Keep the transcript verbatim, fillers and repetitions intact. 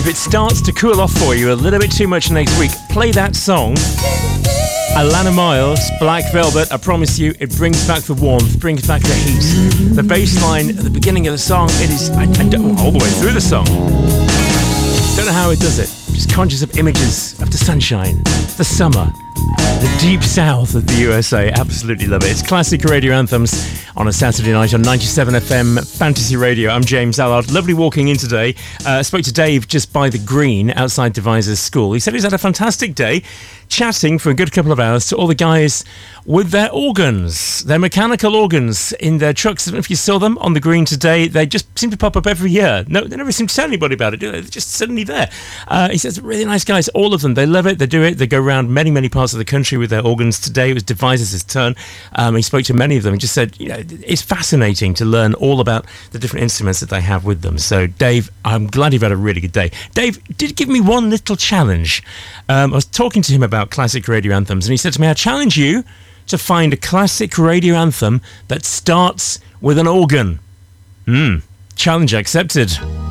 If it starts to cool off for you a little bit too much next week, play that song. Alana Miles, Black Velvet. I promise you, it brings back the warmth, brings back the heat. The bass line at the beginning of the song, it is I, I don't, all the way through the song. Don't know how it does it. Just conscious of images of the sunshine, the summer, the deep south of the U S A. Absolutely love it. It's classic radio anthems on a Saturday night on ninety-seven F M Fantasy Radio. I'm James Allard. Lovely walking in today. Uh, I spoke to Dave just by the green outside Devizes School. He said he's had a fantastic day chatting for a good couple of hours to all the guys with their organs, their mechanical organs in their trucks. I don't know if you saw them on the green today. They just seem to pop up every year. No, they never seem to tell anybody about it, do they? They're just suddenly there. Uh, he says, really nice guys, all of them. They love it. They do it. They go around many, many parts of the country with their organs. Today it was Devizes' turn. Um, he spoke to many of them and just said, you know, it's fascinating to learn all about the different instruments that they have with them. So, Dave, I'm glad you've had a really good day. Dave did give me one little challenge. Um, I was talking to him about classic radio anthems, and he said to me, I challenge you to find a classic radio anthem that starts with an organ. Hmm. Challenge accepted.